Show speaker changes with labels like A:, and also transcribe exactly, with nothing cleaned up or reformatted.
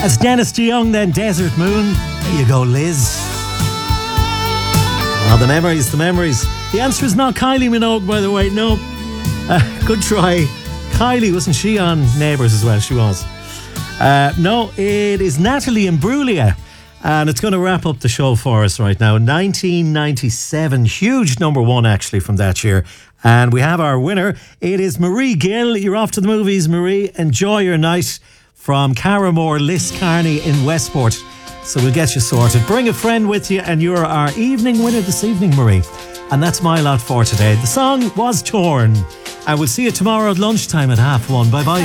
A: As Dennis DeYoung, then Desert Moon. There you go, Liz. Oh, the memories, the memories. The answer is not Kylie Minogue, by the way. No. Uh, good try. Kylie, wasn't she on Neighbours as well? She was. Uh, no, it is Natalie Imbruglia. And it's going to wrap up the show for us right now. nineteen ninety-seven, huge number one actually from that year. And we have our winner. It is Marie Gill. You're off to the movies, Marie. Enjoy your night from Carramore Liscarney in Westport. So we'll get you sorted. Bring a friend with you and you're our evening winner this evening, Marie. And that's my lot for today. The song was Torn. And we'll see you tomorrow at lunchtime at half one. Bye-bye.